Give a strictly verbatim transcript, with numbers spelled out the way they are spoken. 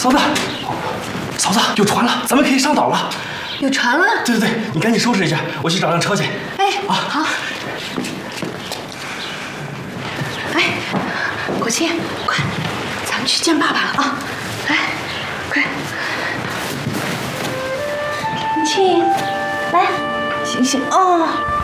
嫂子，嫂子有船了，咱们可以上岛了。 有船了？ 对对对，你赶紧收拾一下，我去找辆车去。 哎， 啊， 好。哎，国庆，快，咱们去见爸爸了啊！来，快。国庆，来，醒醒哦。